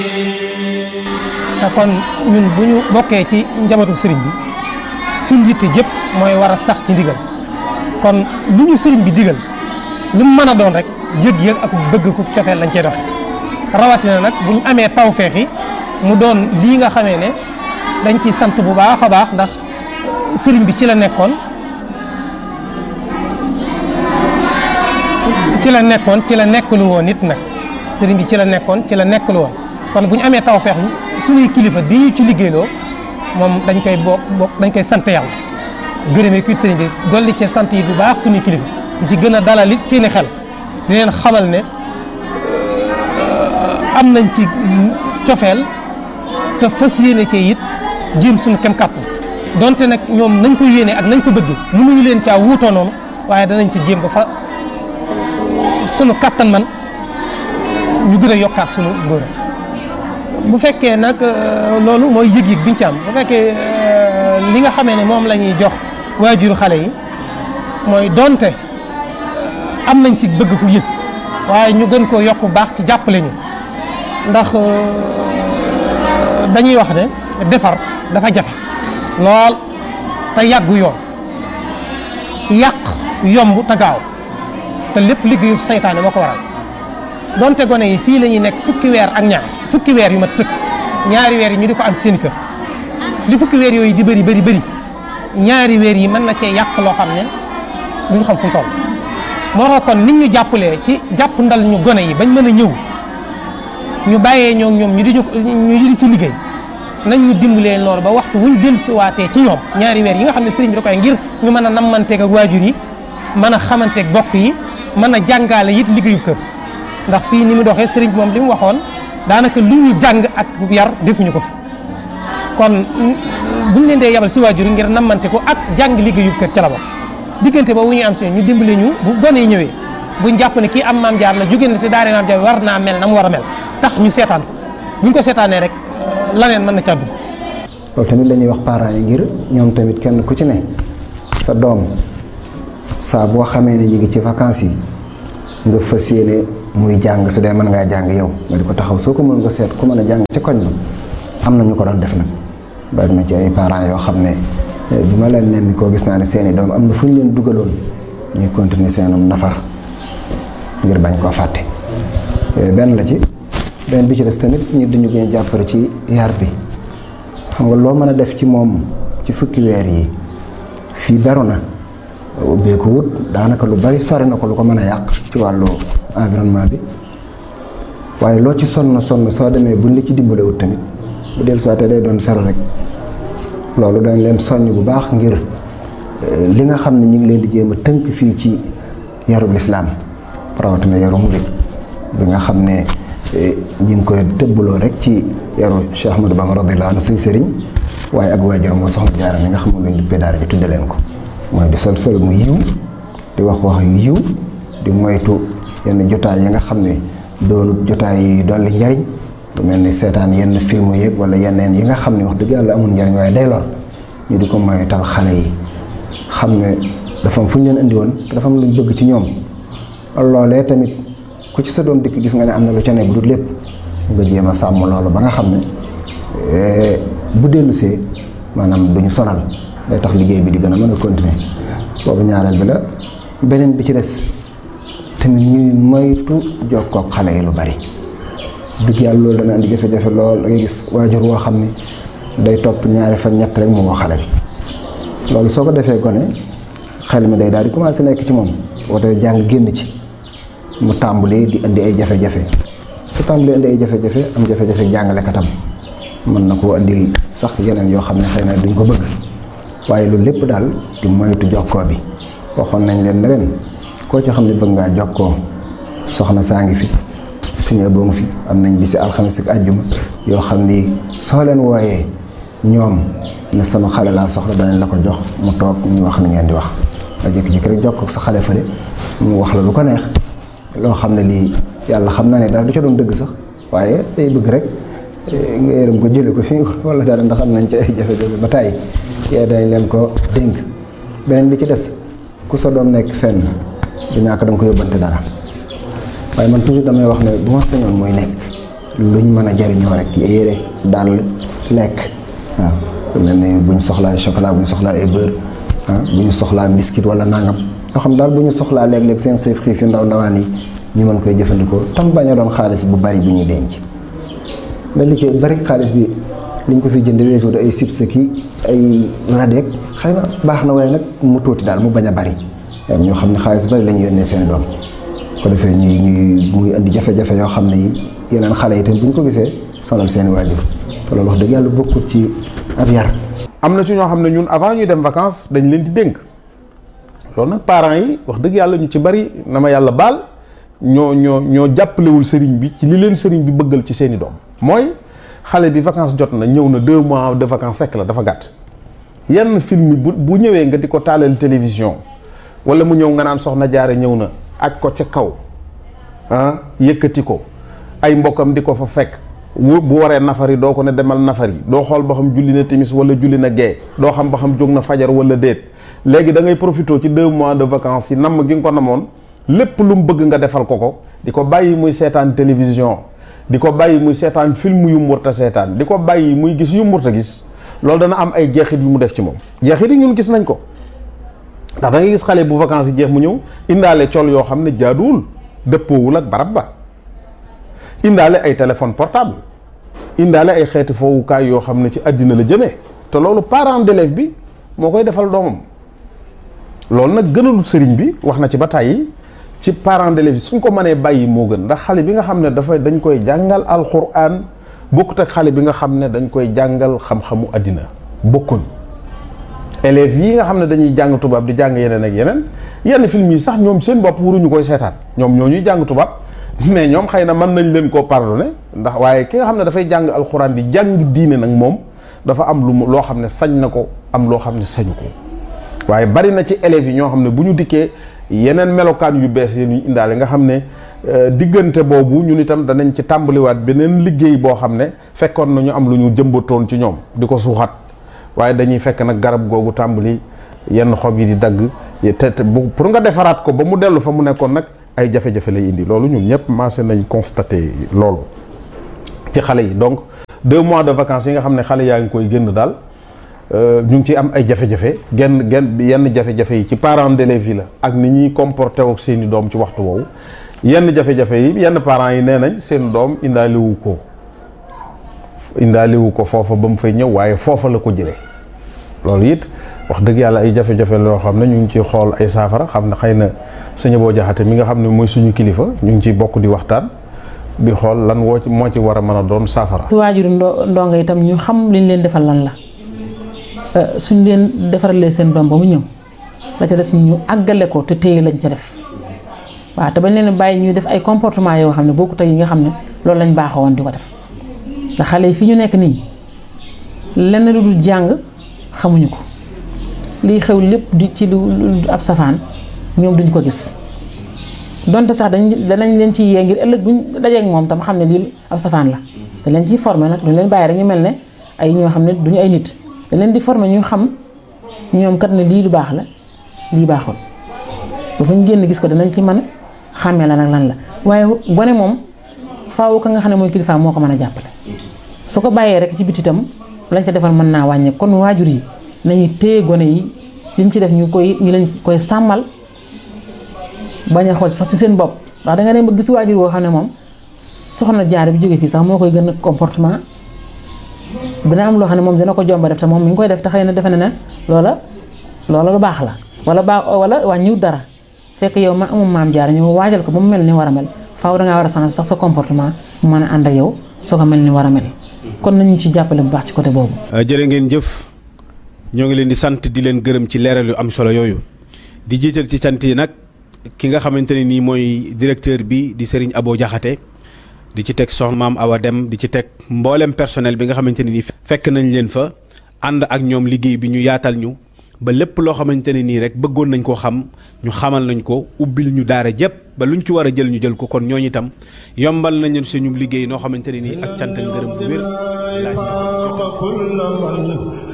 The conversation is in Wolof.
te kon ñun bu ñu bokkee ci njabootu sëriñ bi suñ yitte jëpp mooy war a sax ci ndigal kon lu ñu sëriñ bi digal lu mu mën a doon rek yëg-yëg ak bëgg ku cofeel lañ cey doxe rawatina nag bu ñu amee tawfeex yi mu doon lii nga xamee ne dañ ci sant bu baax a baax ndax sëriñ bi ci la nekkoon ci la nekkalu woon nit nag sëriñ bi ci la nekkoon ci la nekkalu woon kon bu ñu amee tawfeex suñuy kilifa di ñu ci liggéeyloo moom dañ koy sant yàlla gërëmee kuit sëriñ bi dolli ci sant yi bu baax suñuy kilifa di ci gën a dalal it seeni xel di leen xamal ne am nañ ci cofeel te fas yéene ci it jéem suñu kem kàttan donte nag ñoom nañ ko yéene ak nañ ko bëgg mënuñu leen caa wuutoo noonu waaye danañ ci jéem ba fa sunu kàttan man ñu gën a yokkaat sunu ngóora bu fekkee nag loolu mooy yëg-yëg biñ ci am bu fekkee li nga xamee ne moom la ñuy jox waajuru xale yi mooy donte am nañ ci bëgg ku yëg waaye ñu gën koo yokk baax ci jàppale ñu ndax dañuy wax ne defar dafa jafe lool te yàggu yoon yàq yomb te gaaw te lépp liggéeyu saytaane moo ko waral donte gone yi fii la ñuy nekk fukki weer ak ñaar fukki weer yu mat sëkk ñaari weer yi ñu di ko am seen kër li fukki weer yooyu di bëri ñaari weer yi mën na cee yàq loo xam ne duñ xam fu mu toll moo tax kon nit ñu jàppalee ci jàpp ndal ñu gone yi bañ mën a ñëw ñu bàyyee ñoom ñu di ci liggéey nañ ñu dimbalee loolu ba waxtu wuñ dellusiwaatee ci ñoom ñaari weer yi nga xam ne sëriñ bi da koy ngir ñu mën a nammanteeg ak waajur yi mën a xamanteeg bokk yi mën a jàngaale it liggéeyu kër ndax fii ni mu doxee sëriñ bi moom li mu waxoon daanaka lu ñu jàng ak yar defuñu ko fi kon buñ leen dee yabal ci waajur yi ngir nammante ko ak jàng liggéeyu kër ca la bokk diggante boobu ñuy am si ñu dimbale ñu bu gone yi ñëwee buñ jàpp ne kii am maam jaar la jóge na te daare maam jaar war naa mel na mu war a mel tax ñu seetaan ko buñ ko seetaanee rek laneen mën na ca dugg. loolu tamit la ñuy wax parents yi ngir ñoom tamit kenn ku ci ne sa doom saa boo xamee ne ñu ngi ci vacances yi nga fas yéene muy jàng su dee mën ngaa jàng yow nga di ko taxaw soo ko mën nga seet ku mën a jàng ca koñ ba am na ñu ko doon def nag bari na ci ay parents yoo xam ne bi ma leen nemmi koo gis naa ne seeni doom am na fu ñu leen dugaloon ñuy continuer seenum nafar ngir bañ koo fàtte benn la ci benn bi ci des tamit ñu dañu gën a jàppale ci yar bi xam nga loo mën a def ci moom ci fukki weer yi fii beru na ubbee ko wut daanaka lu bari sori na ko lu ko mën a yàq ci wàllu environnement bi waaye loo ci sonn soo demee buñ la ci dimbale wut tamit bu dellu saa te day doon sero rek loolu dañ leen soññ bu baax ngir li nga xam ne ñu ngi leen di jéem a tënk fii ci yarub lislaam rawatina yaru murit bi nga xam ne ñu ngi koy tëbbaloo rek ci yaru Cheikh Ahmadou Bamba radiyallahu anhu suñ sëriñ waaye ak waajuram moo soxna Jaara mi nga xam ne luñ duppee daara ji tudde leen ko mooy di sol mu yiw di wax yu yiw di moytu yenn jotaay yi nga xam ne doonut jotaay yi dolli njariñ lu mel ni seetaan yenn film yeeg wala yeneen yi nga xam ne wax dëgg yàlla amul njariñ waaye day lor ñu di ko moytal xale yi xam ne dafa am fu ñu leen indi woon te dafa am luñ bëgg ci ñoom loolee tamit ku ci sa doom dikk gis nga ne am na lu ca ne bu dul lépp nga jéem a sàmm loolu ba nga xam ne bu dellusee maanaam duñu sonal day tax liggéey bi di gën a mën a continuer boobu ñaareel bi la beneen bi ci des tamit ñuy moytu jokkook xale yi lu bari dëgg yàlla loolu dana indi jafe-jafe lool da ngay gis waajur woo xam ne day topp ñaari fan ñett rek mu woo xale bi loolu soo ko defee gone xel mi day daal di commencé nekk ci moom woote jàng génn ci mu tàmbalee di indi ay jafe-jafe su tàmbalee indi ay jafe-jafe am jafe-jafe jàngalekatam mën na koo indil sax yeneen yoo xam ne xëy na duñ ko bëgg waaye loolu lépp daal di moytu jokkoo bi waxoon nañ leen ne leen koo ci xam ne bëgg ngaa jokkoo soxna saa ngi fi suñu boo ngi fi am nañ bisi alxames ak àjjuma yoo xam ni soo leen wooyee ñoom ne sama xale laa soxla danañ la ko jox mu toog ñu wax ni ngeen di wax nga jékki-jékki rek jokkoo ak sa xale fële mu wax la lu ko neex loo xam ne lii yàlla xam na ne daal du ca doon dëgg sax waaye day bëgg rek nga yërëm ko jële ko fii wala dara ndax am nañ ci ay jafe-jafe ba tàyyi yee dañ leen ko dénk beneen bi ci des ku sa doom nekk fenn du ñàkk da nga ko yóbbante dara waaye man toujours damay wax ne bu ma sañoon mooy nekk luñ mën a jariñoo rek yére dàll lekk waaw mel ne bu ñu soxlaa chocolat bu ñu soxlaa ay beurre bu ñu soxlaa biscuit wala nangam yoo xam daal bu ñu soxlaa léeg-léeg seen xiif yu ndaw ndawaan yi ñu mën koy jëfandikoo tam bañ a doon xaalis bu bari bu ñuy denc ndax li ci bari xaalis bi liñ ko fi jënd weesu ay chips ki ay radeek xëy na baax na waaye nag mu tuuti daal mu bañ a bari ñoo xam ne xaalis bari la ñu yónnee seen doom ko defee ñuy muy indi jafe-jafe yoo xam ne yi yeneen xale yi tam bu ñu ko gisee sonal seen waajur te loolu wax dëgg yàlla bokkut ci ab yar. am na ci ñoo xam ne ñun avant ñuy dem vacances dañ leen di dénk loolu nag parents yi wax dëgg yàlla ñu ci bari na ma yàlla baal ñoo jàppalewul sëriñ bi ci li leen sëriñ bi bëggal ci seeni doom mooy xale bi vacances jot na ñëw na 2 mois de vacances sekk la dafa gàtt yenn film bu ñëwee nga di ko taalal télévision wala mu ñëw nga naan soxna jaare ñëw na aj ko ca kaw yëkkati ko ay mbokkam di ko fa fekk bu waree nafari doo ko ne demal nafari doo xool ba xam julli na timis wala julli na gee doo xam ba xam jóg na fajar wala déet léegi da ngay profité ci 2 mois de vacances yi namm gi nga ko namoon lépp lu mu bëgg nga defal ko di ko bàyyi muy seetaan télévision di ko bàyyi muy seetaan film yu mu warta seetaan di ko bàyyi muy gis yu mu warta gis loolu dana am ay jeexit yu mu def ci moom jeexit yi ñun gis nañ ko ndax da ngay gis xale bu vacances yi jeex mu ñëw indaale col yoo xam ne jaaduwul dëppoowul ak barab ba indaale ay téléphone portable indaale ay xeeti foowukaay yoo xam ne ci àddina la jëmee te loolu parent d'élève bi moo koy defal doomam loolu nag gënalu sëriñ bi wax na ci ba tàyyi ci parent d'élève bi suñ ko mënee bàyyi moo gën ndax xale bi nga xam ne dañ koy jàngal alxuraan bokkut ak xale bi nga xam ne dañ koy jàngal xam-xamu àddina bokkuñ élèves yi nga xam ne dañuy jàng tubaab di jàng yeneen ak yenn film yi sax ñoom seen bopp waruñu koy seetaan ñoom ñoo ñuy jàng tubaab mais ñoom xëy na mën nañ leen koo pardonné ndax waaye ki nga xam ne dafay jàng alxuraan di jàng diine nag moom dafa am loo xam ne sañ na ko am loo xam ne sañu ko waaye bari na ci élèves yi ñoo xam ne bu ñu dikkee yeneen melokaan yu bees yi ñu indaale nga xam ne diggante boobu ñun itam danañ ci tàmbaliwaat beneen liggéey boo xam ne fekkoon na ñu am lu ñu jëmbatoon ci ñoom di ko suuxat waaye dañuy fekk nag garab googu tàmbali yenn xob yi di dagg te pour nga defaraat ko ba mu dellu fa mu nekkoon nag ay jafe-jafe lay indi loolu ñun ñëpp commencé nañ constaté loolu ci xale yi donc 2 mois de vacances yi nga xam ne xale yaa ngi koy génn daal ñu ngi ciy am ay jafe-jafe yenn jafe-jafe yi ci parents d'élèves yi la ak ni ñuy comporté ak seeni doom ci waxtu woowu yenn jafe-jafe yi yenn parents yi nee nañ seen doom indaalewu ko foofa ba mu fay ñëw waaye foofa la ko jëlee loolu it wax dëgg yàlla ay jafe-jafe loo xam ne ñu ngi ciy xool ay saafara xam ne xëy na sëñ Abo Jaxate mi nga xam ne mooy suñu kilifa ñu ngi ciy bokk di waxtaan di xool lan moo ci war a mën a doon saafara. su waajuru ndongo itam ñu xam liñ leen defal lan la suñ leen defaralee seen doom ba mu ñëw la ca des ñu àggale ko te téye lañ ca def waaw te bañ leen bàyyi ñuy def ay comportement yoo xam ne bokkut ak yi nga xam ne loolu lañ baaxoo woon di ko def ndax xale yi fi ñu nekk nii lenn lu dul jàng xamuñu ko liy xew lépp di ci lu ab safaan ñoom duñ ko gis donte sax danañ leen ci yee ngir ëllëg buñ dajeek moom tam xam ne lii ab safaan la dañ leen ciy formé nag duñ leen bàyyi rek ñu mel ne ay ñoo xam ne duñu ay nit dañ leen di formé ñu xam ñoom kat ne lii lu baax la lii baaxul ba fu ñu génn gis ko danañ ci mën a xàmmee la nag lan la waaye gone moom faaw ka nga xam ne mooy kilifa moo ko mën a jàppale su ko bàyyee rek ci biti itam lañ ca defal mën naa wàññe kon waajur yi nañu téye gone yi liñ ci def ñu leen koy sàmmal bañ a xool sax ci seen bopp ndax da nga dem ba gis waajur woo xam ne moom soxna Jaara bi jóge fii sax moo koy gën a comportement dina am loo xam ne moom dina ko jomba def te moom mi ngi koy def te xëy na defe na ne loola lu baax la wala wàññiwut dara fekk yow ma amum maam Jaara ñu waajal ko ba mu mel ni war a mel faaw dangaa war a changer sax sa comportement mu mën a ànd ak yow soo ko mel ni war a mel kon nañu ci jàppale bu baax ci côté boobu. jërë ngeen jëf ñoo ngi leen di sant di leen gërëm ci leeral yu am solo yooyu di jiital ci cant yi nag ki nga xamante ne nii mooy directeur bi di Serigne Abo Jaxate di ci teg soxna Maam Awa Dem di ci teg mboolem personnel bi nga xamante ne nii fekk nañ leen fa ànd ak ñoom liggéey bi ñu yaatal ñu ba lépp loo xamante ne nii rek bëggoon nañ koo xam ñu xamal nañ ko ubbil ñu daara jëpp ba luñ ci war a jël ñu jël ko kon ñooñu itam yombal nañu suñu liggéey noo xamante ne nii ak cant ak ngërëm bu wér laaj na ko ñu jotal